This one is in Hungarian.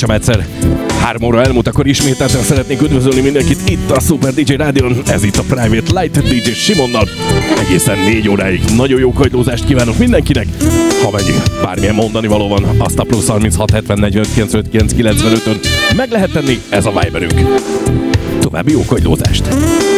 sem egyszer. 3 óra elmúlt, akkor ismételten szeretnék üdvözölni mindenkit itt a Super DJ Rádion. Ez itt a Private Light DJ Simonnal. Egészen 4 óráig nagyon jó kagylózást kívánok mindenkinek. Ha mennyi bármilyen mondani való van, azt a plusz 36 70 45 95 95-ön meg lehet tenni, ez a Viberünk. További jó kagylózást!